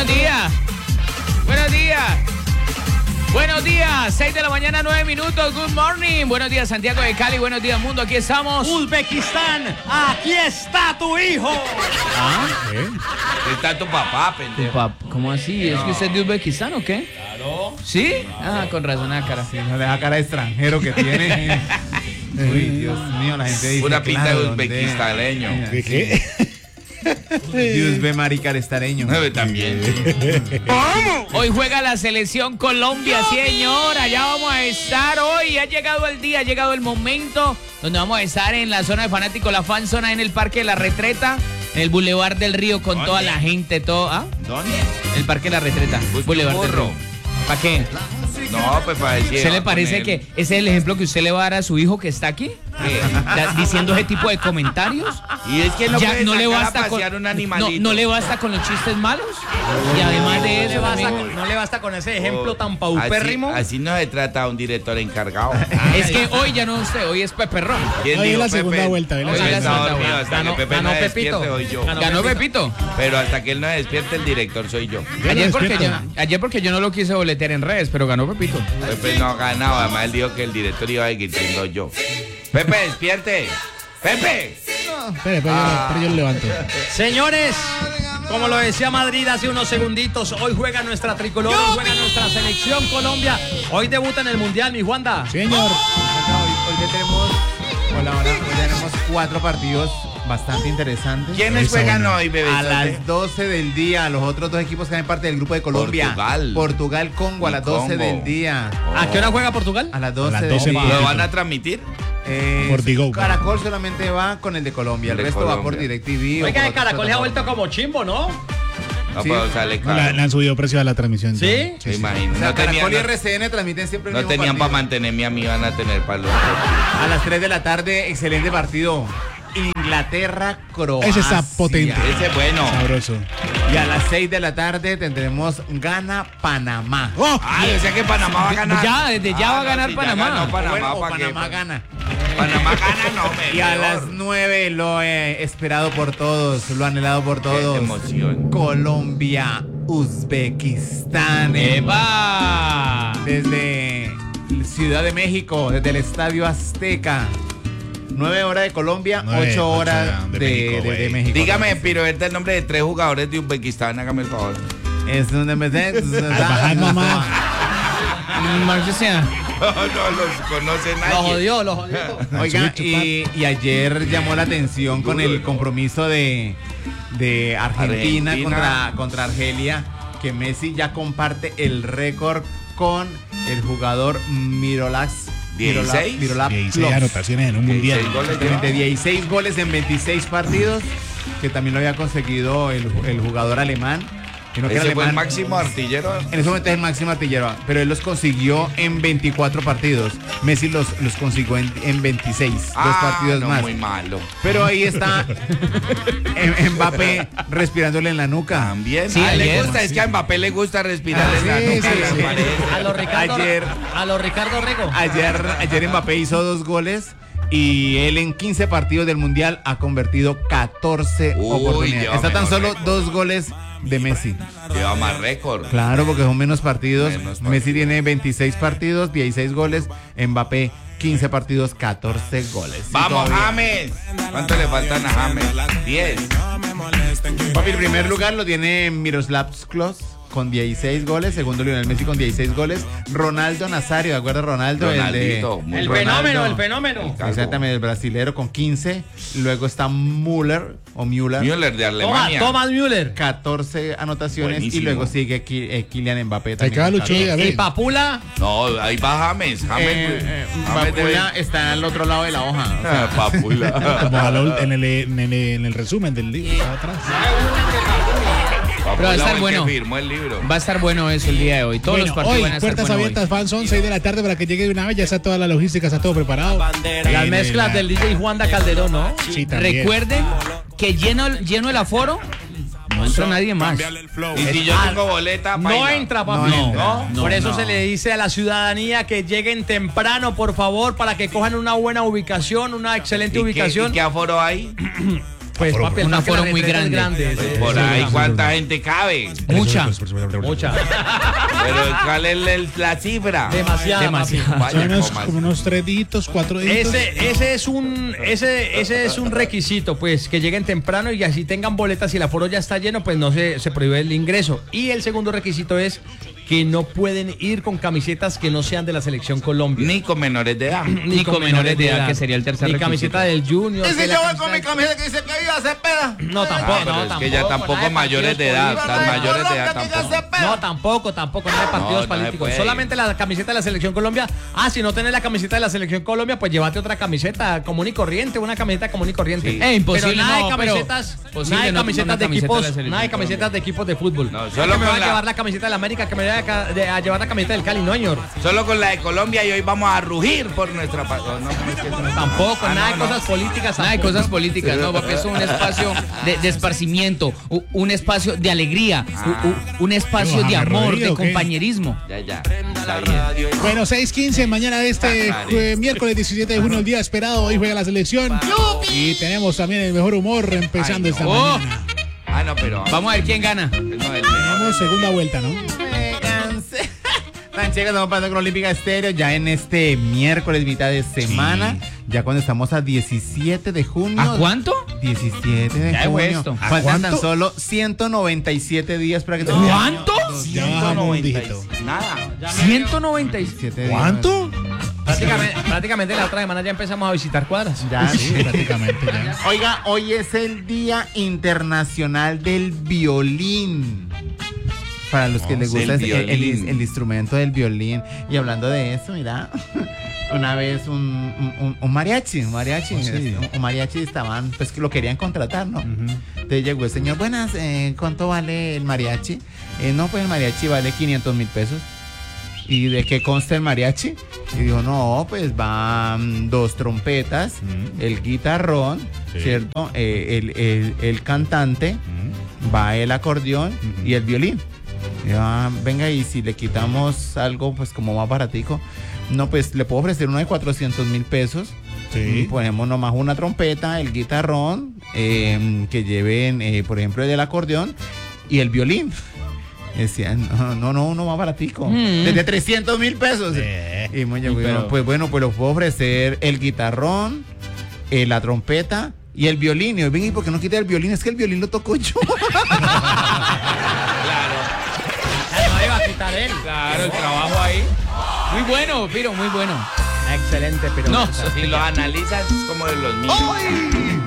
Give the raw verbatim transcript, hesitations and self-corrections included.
Buenos días. Buenos días. Buenos días, seis de la mañana, nueve minutos, good morning. Buenos días, Santiago de Cali, buenos días, mundo, aquí estamos. Uzbekistán, aquí está tu hijo. ¿Ah? ¿Eh? Está tu papá, pendejo. Pap, ¿Cómo así? ¿Es que usted es de Uzbekistán o qué? Claro. ¿Sí? Ah, con razón, la cara. Sí, no le da cara de extranjero que tiene. Uy, Dios mío, la gente dice. Una pinta claro, de ¿dónde? uzbequistaneño. ¿De qué? Dios ve maricarestareño. También. Hoy juega la selección Colombia, señor. Allá vamos a estar hoy. Ha llegado el día, ha llegado el momento donde vamos a estar en la zona de fanáticos, la fan zona en el Parque de la Retreta, en el Boulevard del Río con ¿Dónde? toda la gente, todo. ¿Ah? ¿Dónde? El Parque de la Retreta, Busque Boulevard un del burro. Río. ¿Para qué? No, pues para decir. ¿Usted le va parece con que él. ese es el ejemplo que usted le va a dar a su hijo que está aquí? Da- Diciendo ese tipo de comentarios. Y es que no Ya puede no le sacar a basta con pasear un no, animalito. no le basta con los chistes malos. Y además de No le, eso, basta, también- no le basta con ese ejemplo tan Así, paupérrimo. así no se trata a un director encargado. es que hoy ya no es usted, hoy es Pepe Ron. ¿Quién Hoy es dijo la Pepe? segunda vuelta, hoy es la Hoy segunda está vuelta. dormido, hasta Ganó- que Pepe ganó no se Pepito. despierte, hoy yo. Ganó Ganó Pepito. Pero hasta que él no se despierte, el director soy yo. Ayer porque, yo, despierto. ayer porque yo no lo quise boletear en redes, pero ganó Pepito. Pepe no ha ganado, además él dijo que el director iba a seguir siendo yo. Pepe, despierte. Pepe. Espere, pero, yo, pero yo lo levanto. Señores, como lo decía Madrid hace unos segunditos, hoy juega nuestra tricolor, hoy juega nuestra selección Colombia. Hoy debuta en el Mundial, mi Juanda. Señor. Hoy, hoy ya tenemos, hola, hola, hoy ya tenemos cuatro partidos bastante interesantes. ¿Quiénes Esa juegan buena. hoy, bebé? A las doce del día, los otros dos equipos que hacen parte del grupo de Colombia. Portugal. Portugal, Congo a Y las doce Congo. del día. ¿A qué hora juega Portugal? A las doce, las del doce día. para- ¿Lo van a transmitir? Eh, Por Tigo. Caracol solamente va con el de Colombia, el El de resto va por Colombia. DirecTV. o Oiga, por de otras Caracol se ha vuelto plataformas. como chimbo, ¿no? No, Sí. pero sale No, caro. la- le han subido precio a la transmisión. ¿Sí? Me imagino. O sea, No Caracol tenían, y no, R C N transmiten siempre el no mismo tenían para partido. mantenerme a mí, van a tener para los A las tres de la tarde, excelente partido. Inglaterra, Croacia. Ese está potente. Ese es bueno. Sabroso. Y a las seis de la tarde tendremos Gana, Panamá. ¡Oh! Ah, o sea que Panamá va a ganar. Ya, desde ya va a ganar sí, Panamá. Ya ganó Panamá, Bueno, o ¿para qué? Panamá gana. Panamá gana, no, me Y a peor. las nueve, lo eh, esperado por todos, lo anhelado por Qué todos. emoción. Colombia, Uzbekistán. ¡Epa! Desde Ciudad de México, desde el Estadio Azteca. Nueve horas de Colombia, Nueve, ocho ocho horas de de, México, de- de güey. México. Dígame, pirueta, el nombre de tres jugadores de Uzbekistán, hágame el favor. Es donde me Al mamá. Marquesía. No, no los conoce Lo nadie. jodió, lo jodió. Oiga, Chuchu, y, y ayer llamó la atención con el compromiso de, de Argentina, Argentina. Contra, contra Argelia, que Messi ya comparte el récord con el jugador Mirolax. ¿dieciséis? Mirolab dieciséis Klopp. anotaciones en un mundial. dieciséis goles De lleva. dieciséis goles en veintiséis partidos, que también lo había conseguido el, el jugador alemán. Sino que Ese fue el alemán- máximo artillero. En ese momento es el máximo artillero, pero él los consiguió en veinticuatro partidos. Messi los, los consiguió en, en veintiséis, dos Ah, partidos no, más. muy malo. Pero ahí está em- Mbappé respirándole en la nuca. También. Sí, ah, le ayer, gusta, es que a Mbappé le gusta respirar en la sí, nuca, sí, me sí. parece. A los Ricardo, Ayer- a los Ricardo Rego. Ayer, ayer Mbappé hizo dos goles y él en quince partidos del Mundial ha convertido catorce Uy, oportunidades. lleva Está tan menos solo récord. dos goles de Messi. Lleva más récord. Claro, porque son menos partidos. Menos Messi partidos. tiene veintiséis partidos, dieciséis goles. Mbappé, quince partidos, catorce goles. Y Vamos, todavía- James. ¿Cuánto le faltan a James? diez. Papi, el primer lugar lo tiene Miroslav Klose con dieciséis goles. Segundo, Lionel Messi con dieciséis goles. Ronaldo Nazario, ¿de acuerdo? Ronaldo, Ronaldito, el muy de. El Ronaldo. fenómeno, el fenómeno. Exactamente, el brasilero con quince. Luego está Müller o Müller. Müller de Toma, Alemania. Thomas Müller. catorce anotaciones. Buenísimo. Y luego sigue Ki- eh, Kylian Mbappé Se también. acaba con Lucho catorce. y a Y ver. Papula. No, ahí va James. James, Eh, eh, James debe- Papula está al otro lado de la hoja. O sea, Ah, Papula. Como a la ul- en, el, en, el, en el resumen del libro. está atrás. Papula Pero va a estar fue el bueno. que firmó el libro. Va a estar bueno eso el día de hoy. Todos Bueno, los partidos hoy, van a estar puertas buenos abiertas, hoy. fans, son seis de la tarde para que llegue de una vez. Ya está toda la logística, está todo preparado. Las En mezclas el- del D J Juanda Calderón, ¿no? Sí, también. Recuerden que lleno, lleno el aforo, no entra nadie más. Y si yo tengo boleta, No baila. entra, papi. No entra. No, Por eso no. se le dice a la ciudadanía que lleguen temprano, por favor, para que cojan una buena ubicación, una excelente ¿Y qué, ubicación. ¿Y qué aforo hay? Pues papi, el Un parque aforo La muy Retreta es grande. grande. sí, Por sí, ahí, sí. ¿cuánta gente cabe? Mucha. Mucha. Pero ¿cuál es el- la cifra? Demasiada, Demasiado. papi. Vaya, Son unos, comas. como unos tres deditos, cuatro deditos. Ese, ese es un ese, ese es un requisito, pues, que lleguen temprano y así tengan boletas. Si el aforo ya está lleno, pues no se, se prohíbe el ingreso. Y el segundo requisito es que no pueden ir con camisetas que no sean de la selección Colombia. Ni con menores de edad. Ni con menores de edad, que sería el tercer Ni requisito. camiseta del Junior. ¿Y que si la yo voy con mi camiseta- camiseta que dice que iba a hacer peda? No, Ah, tampoco, pero no, es tampoco. que ya tampoco nada de mayores de edad, partidos tan políticos. mayores de edad tampoco. No, tampoco, tampoco, no hay partidos No, no se políticos. puede. Solamente la camiseta de la Selección Colombia. Ah, si no tenés la camiseta de la Selección Colombia, pues llévate otra camiseta común y corriente, una camiseta común y corriente. Sí. Eh, imposible, Pero nada no, de pero camisetas, posible nada de no, camisetas una de camiseta equipos, de la Selección nada de camisetas Colombia. de equipos de fútbol. No, No, solo que me con va a la- llevar la camiseta de la América, que me vaya a ca- de- a llevar la camiseta del Cali, no, señor. Solo con la de Colombia y hoy vamos a rugir por nuestra pa- no, ¿cómo es que es? Tampoco, Ah, nada no, de no. cosas políticas. Nada de tampoco. cosas políticas, no, papi, es un espacio de, de esparcimiento, u- un espacio de alegría, u- u- un espacio ¿Pero de James amor, Rodríguez de o qué? compañerismo. Ya, ya. Está bien. Bueno, seis quince, mañana de este Ah, jue- miércoles diecisiete de junio, el día esperado. Hoy juega la selección. Y tenemos también el mejor humor empezando Ay, esta no. Oh. mañana. Ah, no, pero. Vamos a ver quién gana. No, el mejor. Tenemos segunda vuelta, ¿no? Me cansé. Tan chicas, estamos pasando con Olímpica Estéreo ya en este miércoles, mitad de semana. Ya cuando estamos a diecisiete de junio. ¿A cuánto? diecisiete de Ya he junio. puesto. ¿A Faltan tan cuánto? solo ciento noventa y siete días para que termine el año. ¿Cuánto? Ya bajamos un dígito. Nada. ciento noventa y seis. diecisiete días. ¿Cuánto? Prácticamente, prácticamente la otra semana ya empezamos a visitar cuadras. Ya. Sí, prácticamente ya. Oiga, hoy es el Día Internacional del Violín. Para los que les el gusta el, el- violín. el instrumento del violín. Y hablando de eso, mira, una vez un, un- un mariachi, un mariachi, Oh, sí. un, un mariachi estaban, pues que lo querían contratar, ¿no? Entonces llegó el señor, buenas, eh, ¿cuánto vale el mariachi? Eh, no, pues el mariachi vale quinientos mil pesos. ¿Y de qué consta el mariachi? Y dijo, no, pues van dos trompetas, el guitarrón, ¿cierto? Eh, el, el- el cantante, va el acordeón y el violín. Y yo, "Ah, venga, y si le quitamos algo, pues como más baratico, no, pues le puedo ofrecer uno de cuatrocientos mil pesos. Y Sí. ponemos nomás una trompeta, el guitarrón, eh, que lleven, eh, por ejemplo, el del acordeón y el violín. Decían, no, no, no, uno más baratico. Mm. Desde trescientos mil pesos. Eh. Y muy bueno, pero- pues bueno, pues los puedo ofrecer el guitarrón, eh, la trompeta y el violín. Y yo, ven, ¿y por qué no quita el violín? Es que el violín lo tocó yo. No iba a quitar él. Claro, el trabajo ahí. Muy bueno, Piro, muy bueno. Excelente, pero No, Si lo analizas es como de los míos.